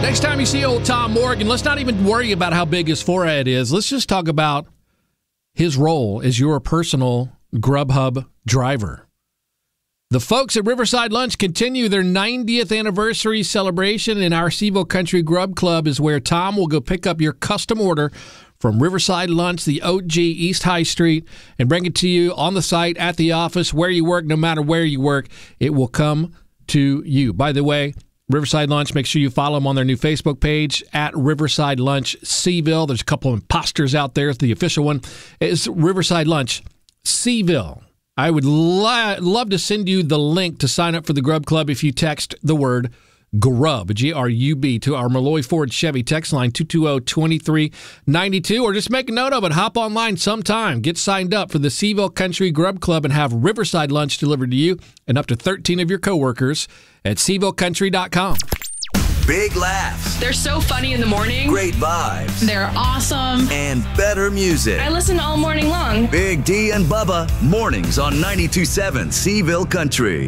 Next time you see old Tom Morgan, let's not even worry about how big his forehead is. Let's just talk about his role as your personal Grubhub driver. The folks at Riverside Lunch continue their 90th anniversary celebration, and our Seaville Country Grub Club is where Tom will go pick up your custom order from Riverside Lunch, the OG East High Street, and bring it to you on the site, at the office, where you work, no matter where you work. It will come to you. By the way, Riverside Lunch, make sure you follow them on their new Facebook page, at Riverside Lunch Seaville. There's a couple of imposters out there. The official one is Riverside Lunch Seaville. I would love to send you the link to sign up for the Grub Club if you text the word GRUB, G-R-U-B, to our Malloy Ford Chevy text line 220-2392, or just make a note of it. Hop online sometime. Get signed up for the Seaville Country Grub Club and have Riverside Lunch delivered to you and up to 13 of your coworkers at SeavilleCountry.com. Big laughs. They're so funny in the morning. Great vibes. They're awesome. And better music. I listen all morning long. Big D and Bubba, mornings on 92.7 Seaville Country.